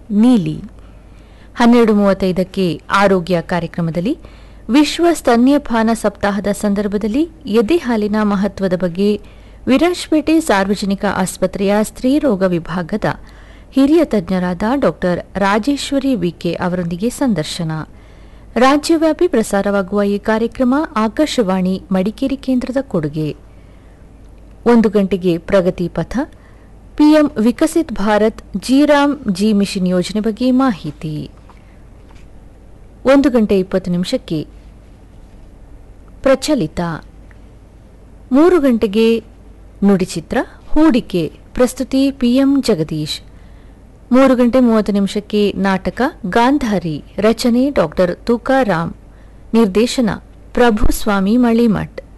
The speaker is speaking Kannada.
ನೀಲಿ. 12:35ಕ್ಕೆ ಆರೋಗ್ಯ ಕಾರ್ಯಕ್ರಮದಲ್ಲಿ ವಿಶ್ವ ಸ್ತನ್ಯಪಾನ ಸಪ್ತಾಹದ ಸಂದರ್ಭದಲ್ಲಿ ಎದೆ ಹಾಲಿನ ಮಹತ್ವದ ಬಗ್ಗೆ ವಿರಾಜಪೇಟೆ ಸಾರ್ವಜನಿಕ ಆಸ್ಪತ್ರೆಯ ಸ್ತ್ರೀರೋಗ ವಿಭಾಗದ ಹಿರಿಯ ತಜ್ಞರಾದ ಡಾ ರಾಜೇಶ್ವರಿ ವಿಕೆ ಅವರೊಂದಿಗೆ ಸಂದರ್ಶನ. ರಾಜ್ಯವ್ಯಾಪಿ ಪ್ರಸಾರವಾಗುವ ಈ ಕಾರ್ಯಕ್ರಮ ಆಕಾಶವಾಣಿ ಮಡಿಕೇರಿ ಕೇಂದ್ರದ ಕೊಡುಗೆ. 1 ಗಂಟೆಗೆ ಪ್ರಗತಿ ಪಥ, PM Viksit Bharat ಜಿ-ರಾಮ್ G mission ಯೋಜನೆ ಬಗ್ಗೆ ಮಾಹಿತಿ. 1:20 ಪ್ರಚಲಿತ. 3 ಗಂಟೆಗೆ ನುಡಿಚಿತ್ರ ಹೂಡಿಕೆ, ಪ್ರಸ್ತುತಿ ಪಿಎಂ ಜಗದೀಶ್. 3:30 ನಾಟಕ ಗಾಂಧಾರಿ, ರಚನೆ ಡಾ ತುಕಾರಾಮ್, ನಿರ್ದೇಶನ ಪ್ರಭುಸ್ವಾಮಿ ಮಳಿಮಠ್.